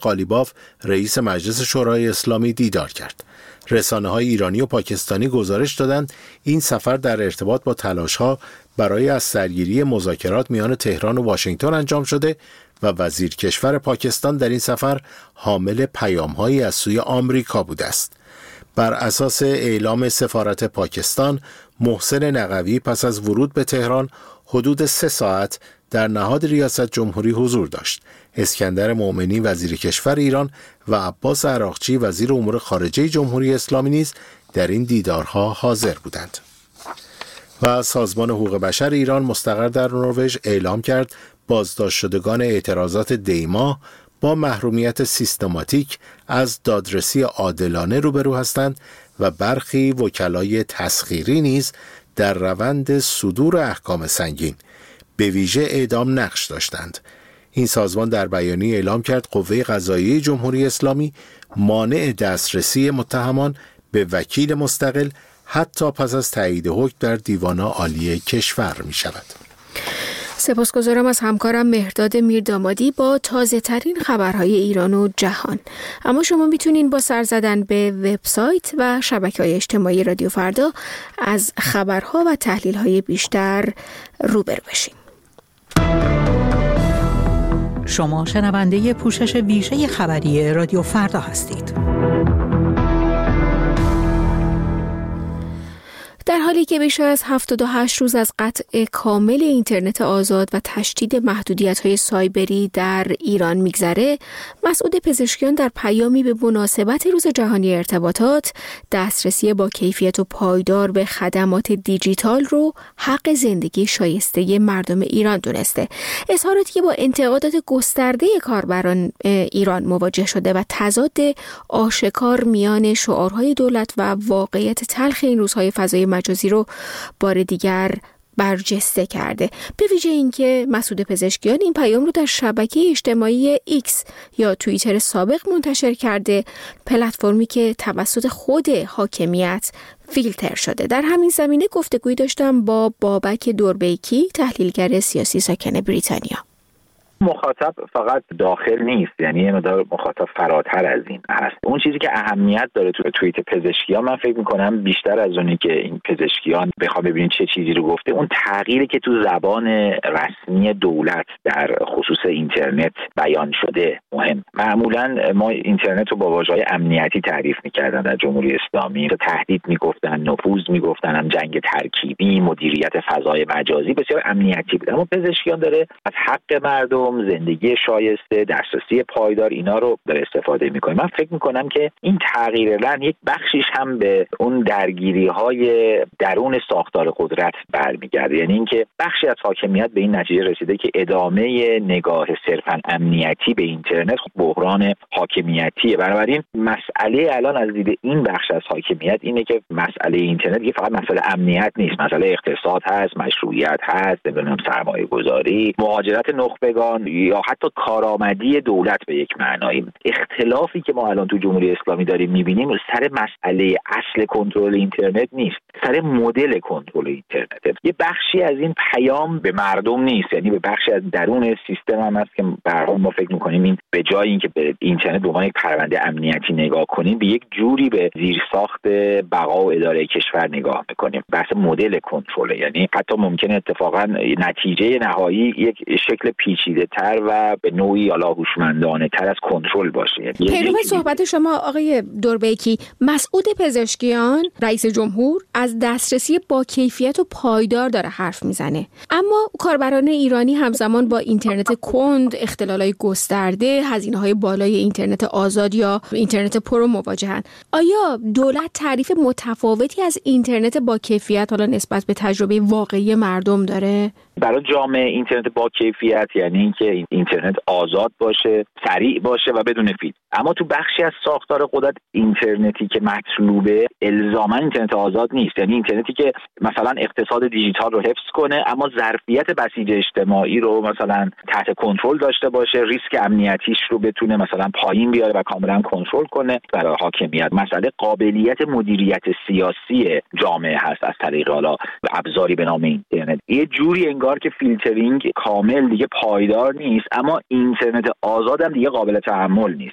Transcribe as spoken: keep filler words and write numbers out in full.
قالیباف رئیس مجلس شورای اسلامی دیدار کرد. رسانه‌های ایرانی و پاکستانی گزارش دادند این سفر در ارتباط با تلاش‌ها برای از سرگیری مذاکرات میان تهران و واشنگتن انجام شده و وزیر کشور پاکستان در این سفر حامل پیام‌هایی از سوی آمریکا بوده است. بر اساس اعلام سفارت پاکستان، محسن نقوی پس از ورود به تهران حدود سه ساعت در نهاد ریاست جمهوری حضور داشت. اسکندر مومنی وزیر کشور ایران و عباس عراقچی وزیر امور خارجه جمهوری اسلامی نیز در این دیدارها حاضر بودند. و سازمان حقوق بشر ایران مستقر در نروژ اعلام کرد بازداشت شدگان اعتراضات دیما با محرومیت سیستماتیک از دادرسی عادلانه روبرو هستند و برخی وکلای تسخیری نیز در روند صدور احکام سنگین به ویژه اعدام نقش داشتند. این سازمان در بیانیه اعلام کرد قوه قضاییه جمهوری اسلامی مانع دسترسی متهمان به وکیل مستقل حتی پس از تایید حکم در دیوان عالی کشور می شود. سپاسگزارم از همکارم مهرداد میردامادی با تازه ترین خبرهای ایران و جهان. اما شما میتونین با سر زدن به وبسایت و شبکه‌های اجتماعی رادیو فردا از خبرها و تحلیل‌های بیشتر روبرو بشین. شما شنونده پوشش ویژه خبری رادیو فردا هستید. در حالی که بیش از هفتاد و هشت روز از قطع کامل اینترنت آزاد و تشدید محدودیت‌های سایبری در ایران میگذره، مسعود پزشکیان در پیامی به مناسبت روز جهانی ارتباطات دسترسی با کیفیت و پایدار به خدمات دیجیتال رو حق زندگی شایسته مردم ایران دونسته. اظهاراتی که با انتقادات گسترده کاربران ایران مواجه شده و تضاد آشکار میان شعارهای دولت و واقعیت تلخ این روزهای فضای مجازی رو بار دیگر برجسته کرده. به ویژه اینکه مسعود پزشکیان این پیام رو در شبکه اجتماعی ایکس یا توییتر سابق منتشر کرده، پلتفرمی که توسط خود حاکمیت فیلتر شده. در همین زمینه گفتگویی داشتم با بابک دوربیکی، تحلیلگر سیاسی ساکن بریتانیا. مخاطب فقط داخل نیست، یعنی یه مقدار مخاطب فراتر از این هست. اون چیزی که اهمیت داره تو توییت پزشکیان، من فکر میکنم بیشتر از اونی که این پزشکیان بخوام ببینید چه چیزی رو گفته، اون تغییری که تو زبان رسمی دولت در خصوص اینترنت بیان شده مهم. معمولا ما اینترنت رو با واژه‌های امنیتی تعریف میکردن در جمهوری اسلامی، تهدید میگفتن، نفوذ میگفتن، هم جنگ ترکیبی، مدیریت فضای مجازی بسیار امنیتی بود. اما پزشکیان داره از حق مردم، زندگی شایسته، دسترسی پایدار، اینا رو داره استفاده میکنه. من فکر میکنم که این تغییر لحن یک بخشیش هم به اون درگیری‌های درون ساختار قدرت برمیگرده، یعنی اینکه بخشی از حاکمیت به این نتیجه رسیده که ادامه نگاه صرفاً امنیتی به اینترنت بحران حاکمیتیه. بنابراین مسئله الان از دید این بخش از حاکمیت اینه که مسئله اینترنت یه فقط مسئله امنیت نیست، مسئله اقتصاد هست، مشروعیت هست، نمیدونم سرمایه‌گذاری، مهاجرت نخبگان یا حتی کارآمدی دولت به یک معنایی. اختلافی که ما الان تو جمهوری اسلامی داریم می‌بینیم سر مسئله اصل کنترل اینترنت نیست، سر مدل کنترل اینترنت. یه بخشی از این پیام به مردم نیست، یعنی به بخشی از درون سیستم هم هست که به هر حال ما فکر می‌کنیم این به جای اینکه به اینترنت به عنوان یک پرونده امنیتی نگاه کنیم، به یک جوری به زیرساخت بقا و اداره کشور نگاه می‌کنیم. بحث مدل کنترل، یعنی حتی ممکنه اتفاقا نتیجه نهایی یک شکل پیچیده‌تر و به نوعی حالا هوشمندانه‌تر از کنترل باشه. پیرو صحبت شما آقای دوربیکی، مسعود پزشکیان رئیس جمهور از دسترسی با کیفیت و پایدار داره حرف میزنه، اما کاربران ایرانی همزمان با اینترنت کند، اختلالای گسترده، هزینه‌های بالای اینترنت آزاد یا اینترنت پرو مواجهن. آیا دولت تعریف متفاوتی از اینترنت با کیفیت حالا نسبت به تجربه واقعی مردم داره؟ برای جامعه اینترنت با کیفیت یعنی اینکه اینترنت آزاد باشه، سریع باشه و بدون فیلتر. اما تو بخشی از ساختار قدرت اینترنتی که مطلوبه الزاما اینترنت آزاد نیست، یعنی اینترنتی که مثلا اقتصاد دیجیتال رو حفظ کنه اما ظرفیت بسیج اجتماعی رو مثلا تحت کنترل داشته باشه، ریسک امنیتیش رو بتونه مثلا پایین بیاره و کاملا کنترل کنه. برای حاکمیت مسئله قابلیت مدیریت سیاسی جامعه هست از طریق حالا ابزاری به نام اینترنت. یه جوری انگار که فیلترینگ کامل دیگه پایدار نیست، اما اینترنت آزاد هم دیگه قابل تحمل نیست.